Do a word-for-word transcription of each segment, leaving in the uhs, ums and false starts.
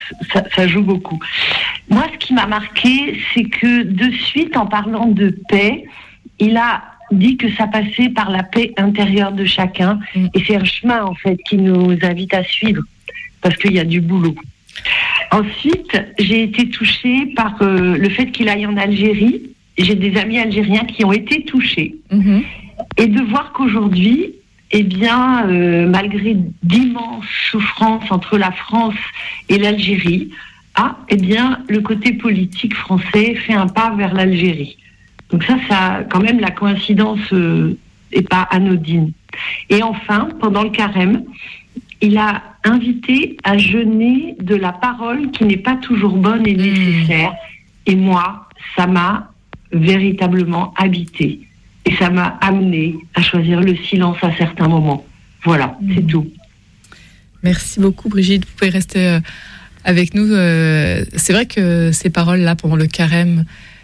ça, ça joue beaucoup. Moi, ce qui m'a marqué, c'est que de suite, en parlant de paix, il a dit que ça passait par la paix intérieure de chacun. Mmh. Et c'est un chemin, en fait, qui nous invite à suivre, parce qu'il y a du boulot. Ensuite, j'ai été touchée par euh, le fait qu'il aille en Algérie. J'ai des amis algériens qui ont été touchés. Mmh. Et de voir qu'aujourd'hui, eh bien, euh, malgré d'immenses souffrances entre la France et l'Algérie, ah, eh bien, le côté politique français fait un pas vers l'Algérie. Donc ça, ça, quand même, la coïncidence euh, est pas anodine. Et enfin, pendant le carême, il a invité à jeûner de la parole qui n'est pas toujours bonne et nécessaire. Et moi, ça m'a véritablement habité. Et ça m'a amené à choisir le silence à certains moments. Voilà, mmh. c'est tout. Merci beaucoup, Brigitte. Vous pouvez rester avec nous. C'est vrai que ces paroles-là, pendant le carême,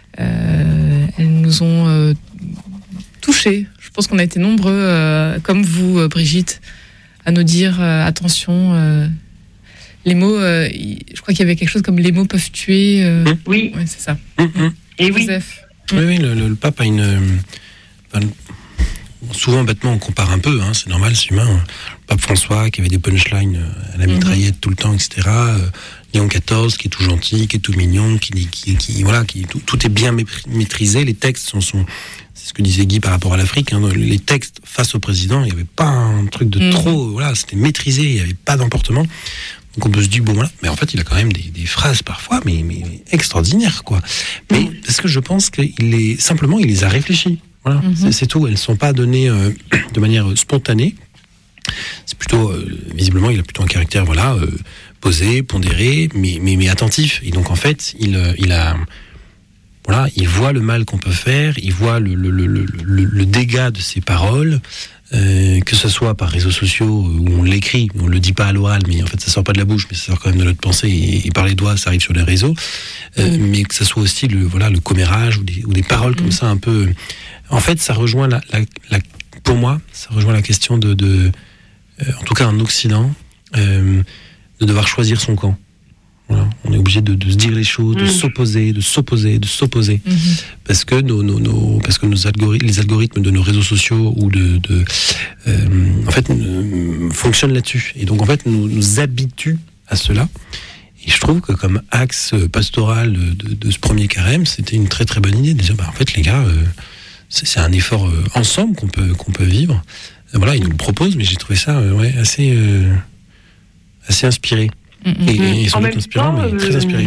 euh, elles nous ont euh, touchés. Je pense qu'on a été nombreux, euh, comme vous, Brigitte, à nous dire euh, attention. Euh, les mots, euh, je crois qu'il y avait quelque chose comme les mots peuvent tuer. Euh, mmh. Oui, ouais, c'est ça. Mmh. Et Joseph. Oui, oui, oui le, le, le pape a une. Enfin, souvent, bêtement, on compare un peu, hein, c'est normal, c'est humain. Le pape François, qui avait des punchlines à la mitraillette mmh. tout le temps, et cetera. Euh, Léon quatorze, qui est tout gentil, qui est tout mignon, qui, qui, qui voilà, qui tout, tout est bien maîtrisé. Les textes sont, sont, c'est ce que disait Guy par rapport à l'Afrique. Hein, les textes face au président, il n'y avait pas un truc de mmh. trop. Voilà, c'était maîtrisé, il n'y avait pas d'emportement. Donc on peut se dire bon voilà, mais en fait il a quand même des, des phrases parfois, mais, mais extraordinaires quoi. Mais mmh. parce que je pense qu'il est simplement il les a réfléchies. Voilà, mmh. c'est, c'est tout. Elles ne sont pas données euh, de manière spontanée. C'est plutôt, euh, visiblement, il a plutôt un caractère, voilà, euh, posé, pondéré, mais, mais, mais attentif. Et donc, en fait, il, euh, il a, voilà, il voit le mal qu'on peut faire, il voit le, le, le, le, le dégât de ses paroles, euh, que ce soit par réseaux sociaux où on l'écrit, on le dit pas à l'oral, mais en fait, ça sort pas de la bouche, mais ça sort quand même de notre pensée, et, et par les doigts, ça arrive sur les réseaux. Euh, mmh. Mais que ce soit aussi le, voilà, le commérage ou des, ou des paroles mmh. comme ça, un peu. En fait, ça rejoint la, la, la, pour moi, ça rejoint la question de, de euh, en tout cas en Occident, euh, de devoir choisir son camp. Voilà. On est obligé de, de se dire les choses, de mmh. s'opposer, de s'opposer, de s'opposer, mmh. parce que nos, nos, nos, parce que nos algorithmes, les algorithmes de nos réseaux sociaux ou de, de euh, en fait, euh, fonctionnent là-dessus, et donc en fait nous, nous habituent à cela. Et je trouve que comme axe pastoral de, de ce premier carême, c'était une très très bonne idée de dire, bah en fait les gars. Euh, C'est, c'est un effort euh, ensemble qu'on peut, qu'on peut vivre. Euh, voilà, il nous le propose, mais j'ai trouvé ça euh, ouais, assez, euh, assez inspiré. Mm-hmm. Et, et sans doute inspirant, temps, mais très inspiré.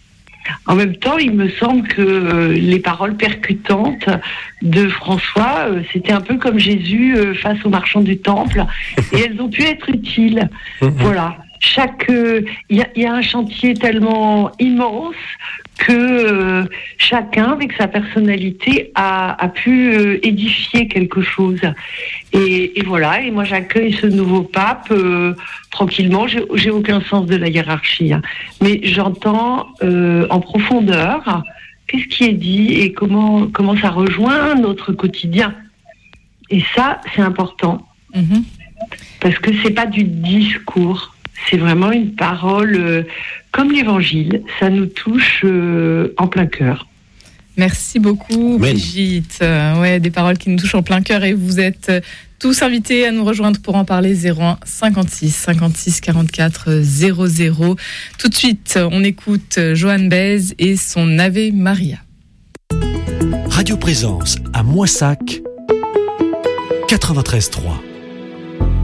En même temps, il me semble que euh, les paroles percutantes de François, euh, c'était un peu comme Jésus euh, face aux marchands du temple, et elles ont pu être utiles. Mm-hmm. Voilà. Chaque, il euh, y, y a un chantier tellement immense que euh, chacun, avec sa personnalité, a, a pu euh, édifier quelque chose. Et, et voilà, et moi j'accueille ce nouveau pape euh, tranquillement, j'ai, j'ai aucun sens de la hiérarchie, hein. Mais j'entends euh, en profondeur qu'est-ce qui est dit et comment, comment ça rejoint notre quotidien. Et ça, c'est important. Mm-hmm. Parce que c'est pas du discours. C'est vraiment une parole euh, comme l'évangile, ça nous touche euh, en plein cœur. Merci beaucoup, Amen. Brigitte. Euh, ouais, des paroles qui nous touchent en plein cœur, et vous êtes tous invités à nous rejoindre pour en parler. Zéro un cinquante-six cinquante-six quarante-quatre zéro zéro. Tout de suite, on écoute Johan Baez et son Ave Maria. Radio Présence à Moissac quatre-vingt-treize trois.